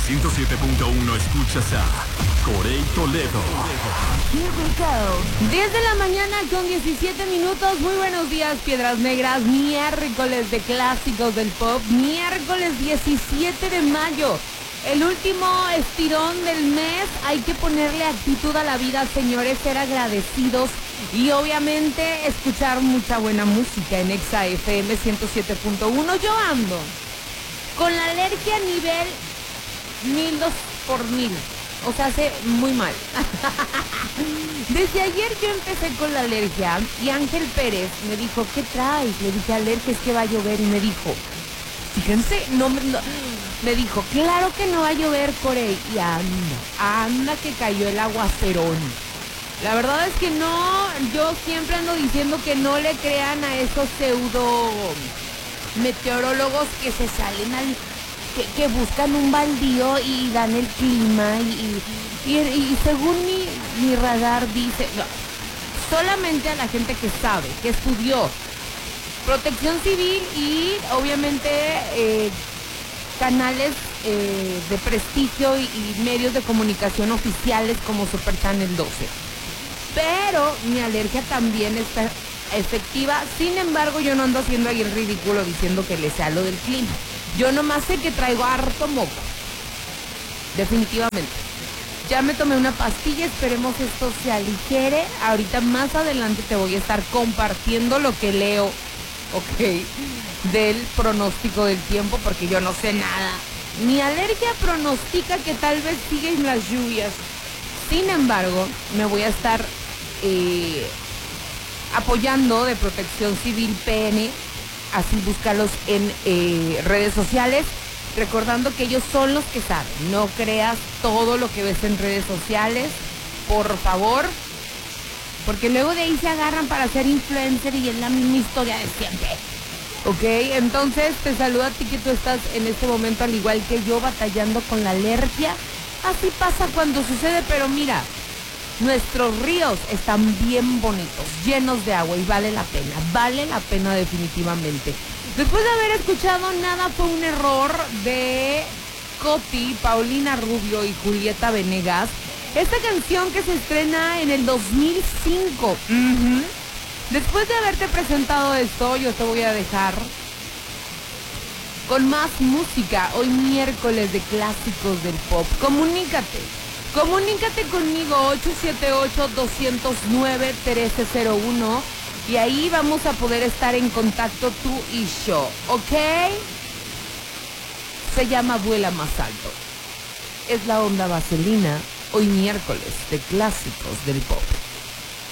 107.1 escuchas a Corey Toledo. Here we go. 10 de la mañana con 17 minutos. Muy buenos días, Piedras Negras. Miércoles de clásicos del pop. Miércoles 17 de mayo. El último estirón del mes. Hay que ponerle actitud a la vida, señores. Ser agradecidos. Y obviamente escuchar mucha buena música en Exa FM 107.1. Yo ando con la alergia nivel 1000/1000. O sea, hace muy mal. Desde ayer yo empecé con la alergia y Ángel Pérez me dijo, ¿qué traes? Le dije, alergia, es que va a llover. Y me dijo, fíjense, no, me dijo, claro que no va a llover, Corey. Y anda que cayó el aguacerón. La verdad es que no, yo siempre ando diciendo que no le crean a esos pseudo meteorólogos que se salen que buscan un baldío y dan el clima y según mi radar dice, no, solamente a la gente que sabe, que estudió Protección Civil y obviamente canales de prestigio y medios de comunicación oficiales como Super Channel 12. Pero mi alergia también está efectiva. Sin embargo, yo no ando haciendo ahí el ridículo diciendo que le sea lo del clima. Yo nomás sé que traigo harto moco. Definitivamente. Ya me tomé una pastilla, esperemos esto se aligere. Ahorita más adelante te voy a estar compartiendo lo que leo, ok, del pronóstico del tiempo, porque yo no sé nada. Mi alergia pronostica que tal vez siguen las lluvias. Sin embargo, me voy a estar apoyando de Protección Civil PN, así búscalos en redes sociales, recordando que ellos son los que saben. No creas todo lo que ves en redes sociales, por favor, porque luego de ahí se agarran para ser influencer y es la misma historia de siempre. Ok, entonces te saludo a ti que tú estás en este momento al igual que yo batallando con la alergia. Así pasa cuando sucede, pero mira, nuestros ríos están bien bonitos, llenos de agua y vale la pena definitivamente. Después de haber escuchado Nada fue un error de Coti, Paulina Rubio y Julieta Venegas, esta canción que se estrena en el 2005. Después de haberte presentado esto, yo te voy a dejar con más música, hoy miércoles de clásicos del pop. Comunícate conmigo, 878-209-1301, y ahí vamos a poder estar en contacto tú y yo, ¿ok? Se llama Vuela Más Alto. Es la onda vaselina, hoy miércoles de clásicos del pop.